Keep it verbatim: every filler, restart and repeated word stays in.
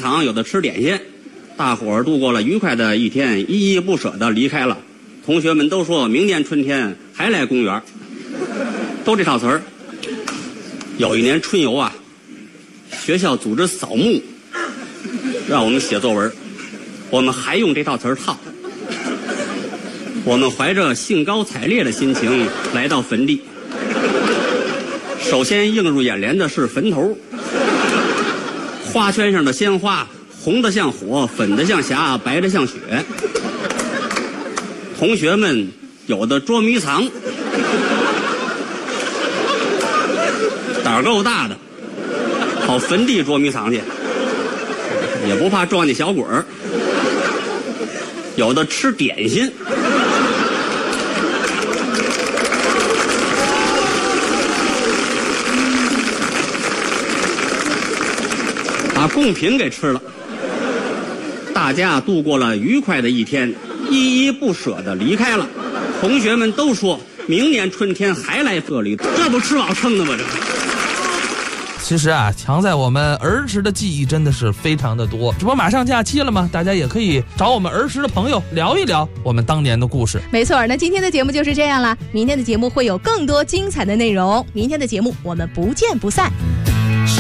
场，有的吃点心，大伙儿度过了愉快的一天，依依不舍地离开了。同学们都说明年春天还来公园，都这套词儿。有一年春游啊，学校组织扫墓，让我们写作文，我们还用这套词儿套。我们怀着兴高采烈的心情来到坟地，首先映入眼帘的是坟头，花圈上的鲜花红的像火，粉的像霞，白的像雪。同学们有的捉迷藏，胆儿够大的，跑坟地捉迷藏去，也不怕撞见小鬼儿。有的吃点心，把贡品给吃了。大家度过了愉快的一天，依依不舍地离开了。同学们都说明年春天还来这里，这不吃饱撑的吗？这其实啊，藏在我们儿时的记忆真的是非常的多。这不马上假期了吗？大家也可以找我们儿时的朋友聊一聊我们当年的故事。 没错，那今天的节目就是这样啦。明天的节目会有更多精彩的内容，明天的节目我们不见不散。